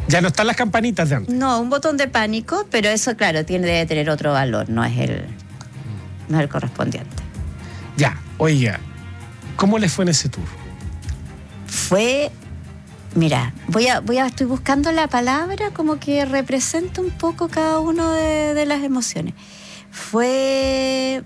Ya no están las campanitas de antes. No, un botón de pánico, pero eso, claro, debe tener otro valor, no es el correspondiente. Ya, oiga, ¿cómo les fue en ese tour? Fue, mira, estoy buscando la palabra como que representa un poco cada uno de las emociones. Fue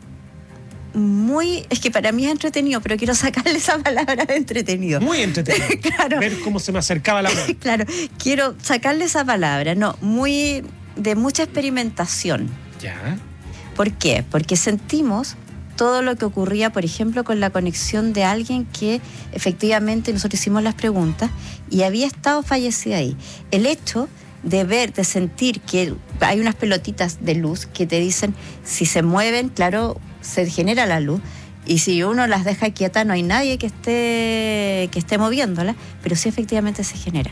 muy, es que para mí es entretenido, pero quiero sacarle esa palabra de entretenido. Muy entretenido. Claro. Ver cómo se me acercaba la muerte. Claro, quiero sacarle esa palabra, no, muy de mucha experimentación. Ya. ¿Por qué? Porque sentimos todo lo que ocurría, por ejemplo, con la conexión de alguien que efectivamente nosotros hicimos las preguntas y había estado fallecida ahí. El hecho de ver, de sentir que hay unas pelotitas de luz que te dicen si se mueven, claro, se genera la luz, y si uno las deja quietas no hay nadie que esté moviéndola, pero sí efectivamente se genera.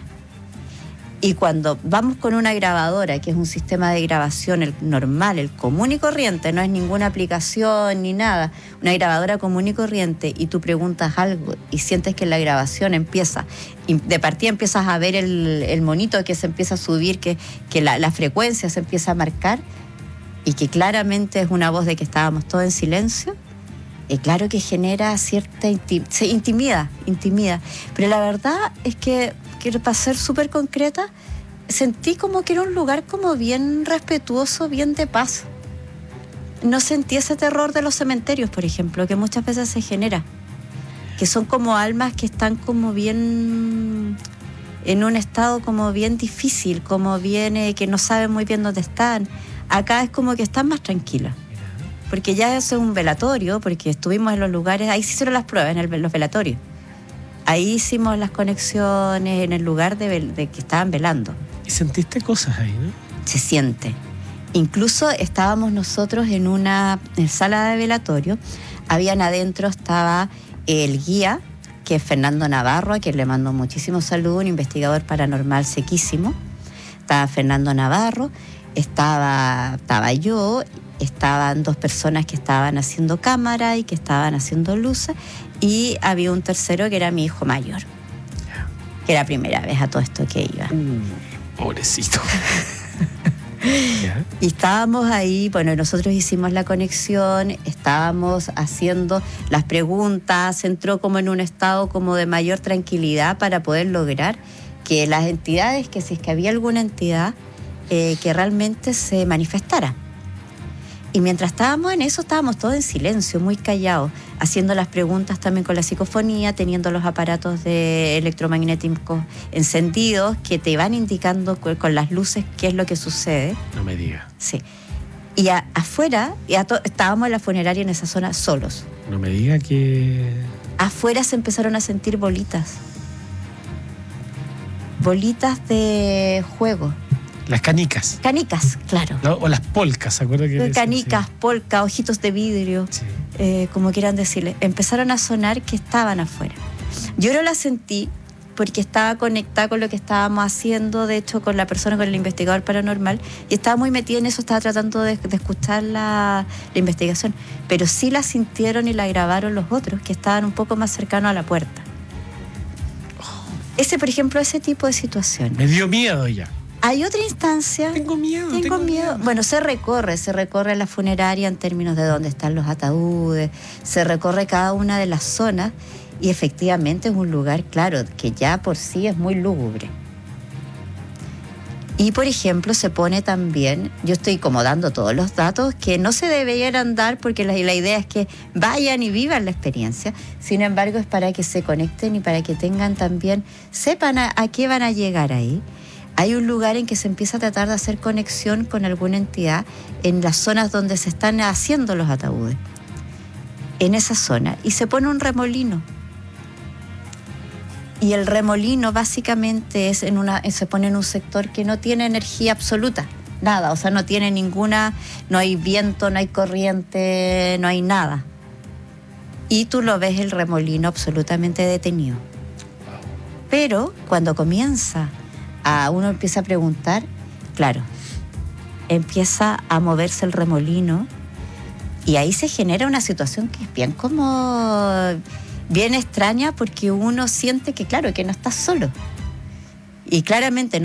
Y cuando vamos con una grabadora, que es un sistema de grabación el normal, el común y corriente, no es ninguna aplicación ni nada, una grabadora común y corriente, y tú preguntas algo y sientes que la grabación empieza, y de partida empiezas a ver el monito que se empieza a subir, que la frecuencia se empieza a marcar, y que claramente es una voz de que estábamos todos en silencio, y claro que genera cierta intimida. Pero la verdad es que, para ser súper concreta, sentí como que era un lugar como bien respetuoso, bien de paz. No sentí ese terror de los cementerios, por ejemplo, que muchas veces se genera, que son como almas que están como bien en un estado como bien difícil, como bien que no saben muy bien dónde están. Acá es como que están más tranquilas, porque ya es un velatorio, porque estuvimos en los lugares, ahí se hicieron las pruebas en los velatorios. Ahí hicimos las conexiones en el lugar de que estaban velando. Y sentiste cosas ahí, ¿no? Se siente. Incluso estábamos nosotros en una sala de velatorio. Habían adentro, estaba el guía, que es Fernando Navarro, a quien le mando muchísimo saludo, un investigador paranormal sequísimo. Estaba Fernando Navarro, estaba yo, estaban 2 personas que estaban haciendo cámara y que estaban haciendo luces, y había un tercero que era mi hijo mayor, que era la primera vez a todo esto que iba. Pobrecito. Y estábamos ahí, bueno, nosotros hicimos la conexión, estábamos haciendo las preguntas, entró como en un estado como de mayor tranquilidad para poder lograr que las entidades, que si es que había alguna entidad, que realmente se manifestara. Y mientras estábamos en eso, estábamos todos en silencio, muy callados, haciendo las preguntas también con la psicofonía, teniendo los aparatos de electromagnéticos encendidos que te van indicando con las luces qué es lo que sucede. No me digas. Sí. Y afuera, estábamos en la funeraria en esa zona solos. No me diga que... Afuera se empezaron a sentir bolitas. Bolitas de juego. Las canicas. Canicas, claro. O las polcas, ¿se acuerda que canicas, sí? polcas, ojitos de vidrio, sí. Como quieran decirle. Empezaron a sonar que estaban afuera. Yo no las sentí porque estaba conectada con lo que estábamos haciendo, de hecho, con la persona, con el investigador paranormal, y estaba muy metida en eso, estaba tratando de escuchar la investigación. Pero sí la sintieron y la grabaron los otros, que estaban un poco más cercanos a la puerta. Por ejemplo, ese tipo de situaciones. Me dio miedo ya. Hay otra instancia. Tengo miedo. Bueno, se recorre la funeraria en términos de dónde están los ataúdes, se recorre cada una de las zonas, y efectivamente es un lugar, claro, que ya por sí es muy lúgubre. Y, por ejemplo, se pone también, yo estoy como dando todos los datos que no se deberían dar porque la idea es que vayan y vivan la experiencia. Sin embargo, es para que se conecten y para que tengan también, sepan a qué van a llegar ahí. Hay un lugar en que se empieza a tratar de hacer conexión con alguna entidad en las zonas donde se están haciendo los ataúdes. En esa zona. Y se pone un remolino. Y el remolino básicamente se pone en un sector que no tiene energía absoluta. Nada, o sea, no tiene ninguna, no hay viento, no hay corriente, no hay nada. Y tú lo ves el remolino absolutamente detenido. Pero cuando comienza uno empieza a preguntar, claro, empieza a moverse el remolino y ahí se genera una situación que es bien extraña, porque uno siente que, claro, que no está solo. Y claramente